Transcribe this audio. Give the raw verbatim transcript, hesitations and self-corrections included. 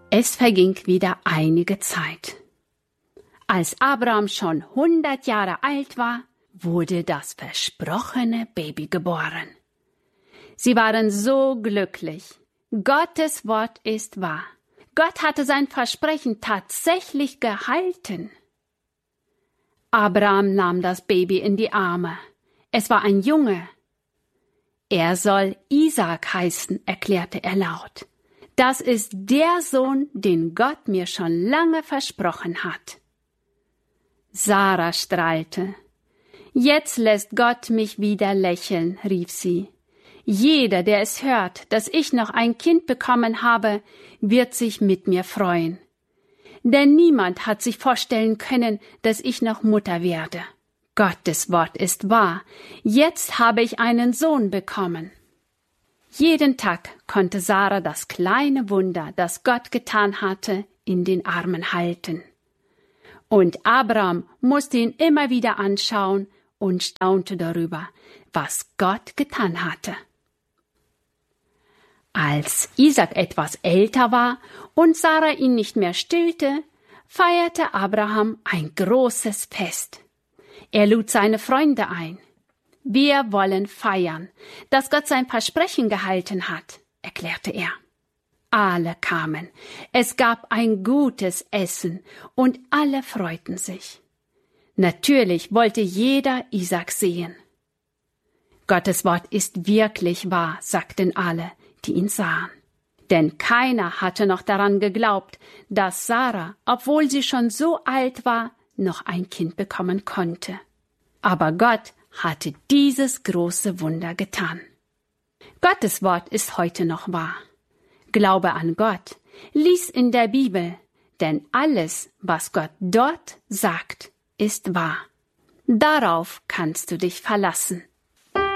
Es verging wieder einige Zeit. Als Abraham schon hundert Jahre alt war, wurde das versprochene Baby geboren. Sie waren so glücklich. Gottes Wort ist wahr. Gott hatte sein Versprechen tatsächlich gehalten. Abraham nahm das Baby in die Arme. Es war ein Junge. Er soll Isaak heißen, erklärte er laut. Das ist der Sohn, den Gott mir schon lange versprochen hat. Sarah strahlte. Jetzt lässt Gott mich wieder lächeln, rief sie. Jeder, der es hört, dass ich noch ein Kind bekommen habe, wird sich mit mir freuen. Denn niemand hat sich vorstellen können, dass ich noch Mutter werde. Gottes Wort ist wahr. Jetzt habe ich einen Sohn bekommen. Jeden Tag konnte Sarah das kleine Wunder, das Gott getan hatte, in den Armen halten. Und Abraham musste ihn immer wieder anschauen und staunte darüber, was Gott getan hatte. Als Isaak etwas älter war und Sarah ihn nicht mehr stillte, feierte Abraham ein großes Fest. Er lud seine Freunde ein. Wir wollen feiern, dass Gott sein Versprechen gehalten hat, erklärte er. Alle kamen. Es gab ein gutes Essen und alle freuten sich. Natürlich wollte jeder Isaak sehen. Gottes Wort ist wirklich wahr, sagten alle, die ihn sahen. Denn keiner hatte noch daran geglaubt, dass Sarah, obwohl sie schon so alt war, noch ein Kind bekommen konnte. Aber Gott hatte dieses große Wunder getan. Gottes Wort ist heute noch wahr. Glaube an Gott, lies in der Bibel, denn alles, was Gott dort sagt, ist wahr. Darauf kannst du dich verlassen.